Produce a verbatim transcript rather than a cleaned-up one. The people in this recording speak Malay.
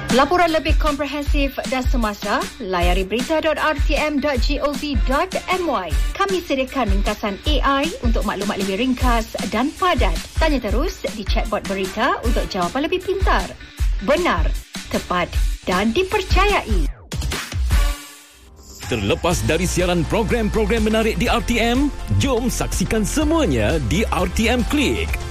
Laporan lebih komprehensif dan semasa, layari berita dot r t m dot gov dot m y. Kami sediakan ringkasan A I untuk maklumat lebih ringkas dan padat. Tanya terus di chatbot berita untuk jawapan lebih pintar, benar, tepat dan dipercayai. Terlepas dari siaran program-program menarik di R T M, jom saksikan semuanya di R T M Click.